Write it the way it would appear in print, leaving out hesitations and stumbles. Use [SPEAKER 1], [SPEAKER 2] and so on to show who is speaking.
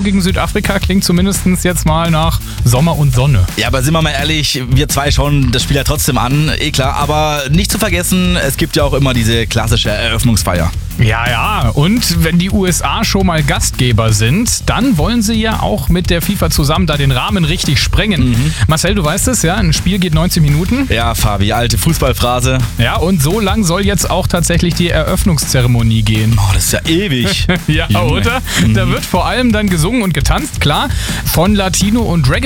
[SPEAKER 1] gegen Südafrika klingt zumindest jetzt mal nach Sommer und Sonne.
[SPEAKER 2] Ja, aber sind wir mal ehrlich, wir zwei schauen das Spiel ja trotzdem an, klar. Aber nicht zu vergessen, es gibt ja auch immer diese klassische Eröffnungsfeier.
[SPEAKER 1] Ja, und wenn die USA schon mal Gastgeber sind, dann wollen sie ja auch mit der FIFA zusammen da den Rahmen richtig sprengen. Marcel, du weißt es, ja, ein Spiel geht 90 Minuten.
[SPEAKER 2] Ja, Fabi, alte Fußballphrase.
[SPEAKER 1] Ja, und so lang soll jetzt auch tatsächlich die Eröffnungszeremonie gehen.
[SPEAKER 2] Oh, das ist ja ewig.
[SPEAKER 1] Ja, oder? Da wird vor allem dann gesungen und getanzt, klar, von Latino und Reggae